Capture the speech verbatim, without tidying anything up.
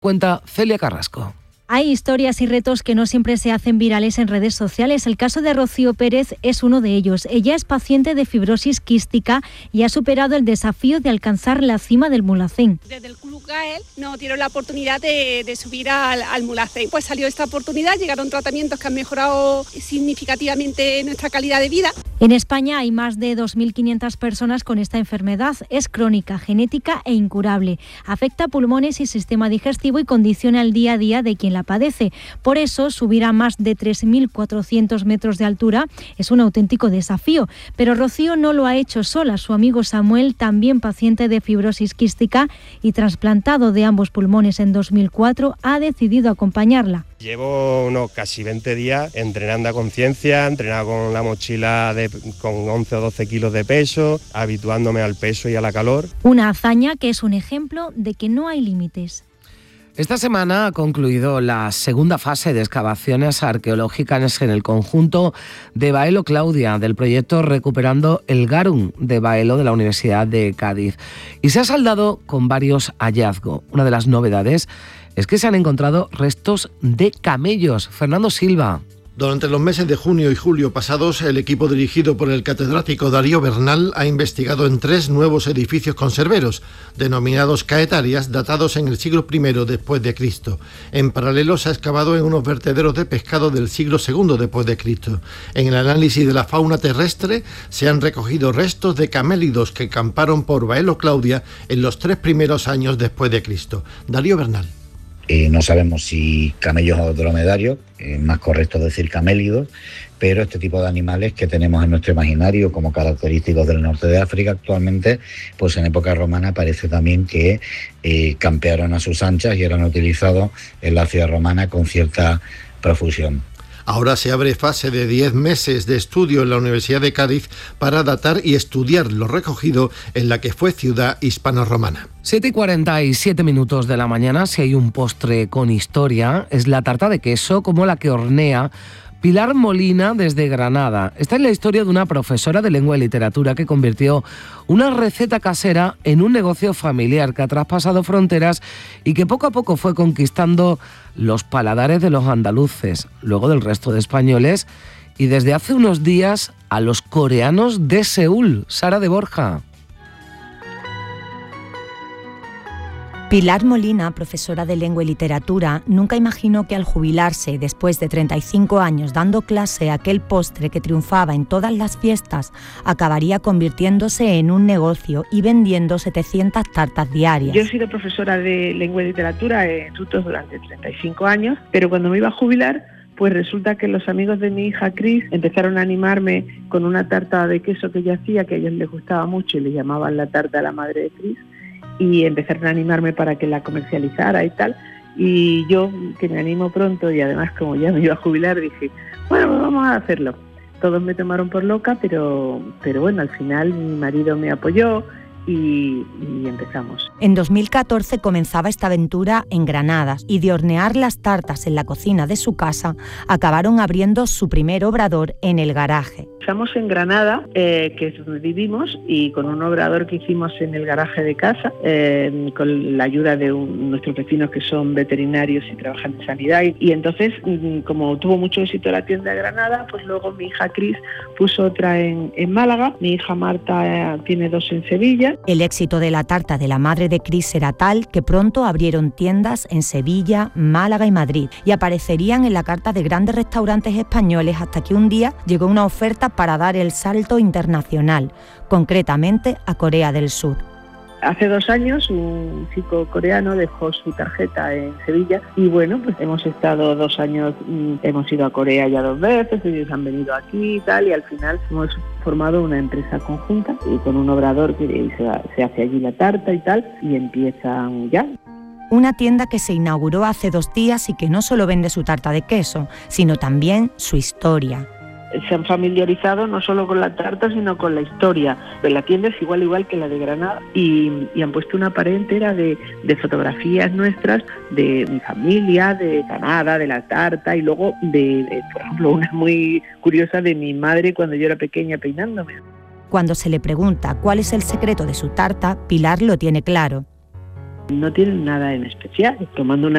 Cuenta Celia Carrasco. Hay historias y retos que no siempre se hacen virales en redes sociales. El caso de Rocío Pérez es uno de ellos. Ella es paciente de fibrosis quística y ha superado el desafío de alcanzar la cima del Mulhacén. Desde el Club Gael nos dieron la oportunidad de, de subir al, al Mulhacén. Pues salió esta oportunidad, llegaron tratamientos que han mejorado significativamente nuestra calidad de vida. En España hay más de dos mil quinientas personas con esta enfermedad. Es crónica, genética e incurable. Afecta pulmones y sistema digestivo y condiciona el día a día de quien la padece. Por eso, subir a más de tres mil cuatrocientos metros de altura es un auténtico desafío. Pero Rocío no lo ha hecho sola. Su amigo Samuel, también paciente de fibrosis quística y trasplantado de ambos pulmones en dos mil cuatro, ha decidido acompañarla. Llevo unos casi veinte días entrenando a conciencia, entrenando con la mochila de, con once o doce kilos de peso, habituándome al peso y a la calor. Una hazaña que es un ejemplo de que no hay límites. Esta semana ha concluido la segunda fase de excavaciones arqueológicas en el conjunto de Baelo Claudia del proyecto Recuperando el Garum de Baelo de la Universidad de Cádiz. Y se ha saldado con varios hallazgos. Una de las novedades es que se han encontrado restos de camellos. Fernando Silva. Durante los meses de junio y julio pasados, el equipo dirigido por el catedrático Darío Bernal ha investigado en tres nuevos edificios conserveros, denominados caetarias, datados en el siglo primero después de Cristo. En paralelo, se ha excavado en unos vertederos de pescado del siglo segundo después de Cristo. En el análisis de la fauna terrestre, se han recogido restos de camélidos que camparon por Baelo Claudia en los tres primeros años después de Cristo. Darío Bernal. Eh, no sabemos si camellos o dromedarios, es más correcto decir camélidos, pero este tipo de animales que tenemos en nuestro imaginario como característicos del norte de África actualmente, pues en época romana parece también que eh, campearon a sus anchas y eran utilizados en la ciudad romana con cierta profusión. Ahora se abre fase de diez meses de estudio en la Universidad de Cádiz para datar y estudiar lo recogido en la que fue ciudad hispano-romana. siete y cuarenta y siete minutos de la mañana. Si hay un postre con historia, es la tarta de queso como la que hornea Pilar Molina desde Granada. Esta es la historia de una profesora de lengua y literatura que convirtió una receta casera en un negocio familiar que ha traspasado fronteras y que poco a poco fue conquistando los paladares de los andaluces, luego del resto de españoles y desde hace unos días a los coreanos de Seúl. Sara de Borja. Pilar Molina, profesora de lengua y literatura, nunca imaginó que al jubilarse, después de treinta y cinco años dando clase, aquel postre que triunfaba en todas las fiestas acabaría convirtiéndose en un negocio y vendiendo setecientas tartas diarias. Yo he sido profesora de lengua y literatura en institutos durante treinta y cinco años, pero cuando me iba a jubilar, pues resulta que los amigos de mi hija Cris empezaron a animarme con una tarta de queso que ella hacía, que a ellos les gustaba mucho y le llamaban la tarta a la madre de Cris, y empezaron a animarme para que la comercializara y tal, y yo, que me animo pronto y además como ya me iba a jubilar, dije, bueno, pues vamos a hacerlo. Todos me tomaron por loca, pero, pero bueno, al final mi marido me apoyó y, y empezamos. En dos mil catorce comenzaba esta aventura en Granada y de hornear las tartas en la cocina de su casa acabaron abriendo su primer obrador en el garaje. Estamos en Granada, eh, que es donde vivimos, y con un obrador que hicimos en el garaje de casa, eh, con la ayuda de un, nuestros vecinos que son veterinarios y trabajan en sanidad. Y, y entonces, como tuvo mucho éxito la tienda de Granada, pues luego mi hija Cris puso otra en, en Málaga, mi hija Marta eh, tiene dos en Sevilla. El éxito de la tarta de la madre de Cris era tal que pronto abrieron tiendas en Sevilla, Málaga y Madrid y aparecerían en la carta de grandes restaurantes españoles hasta que un día llegó una oferta para dar el salto internacional, concretamente a Corea del Sur. Hace dos años un chico coreano dejó su tarjeta en Sevilla y bueno, pues hemos estado dos años, hemos ido a Corea ya dos veces, ellos han venido aquí y tal, y al final hemos formado una empresa conjunta y con un obrador que se, se hace allí la tarta y tal, y empiezan ya. Una tienda que se inauguró hace dos días y que no solo vende su tarta de queso, sino también su historia. Se han familiarizado no solo con la tarta, sino con la historia. La tienda es igual igual que la de Granada y, y han puesto una pared entera de, de fotografías nuestras, de mi familia, de Granada, de la tarta, y luego de, de, por ejemplo, una muy curiosa de mi madre cuando yo era pequeña peinándome. Cuando se le pregunta cuál es el secreto de su tarta, Pilar lo tiene claro. No tienen nada en especial, tomando una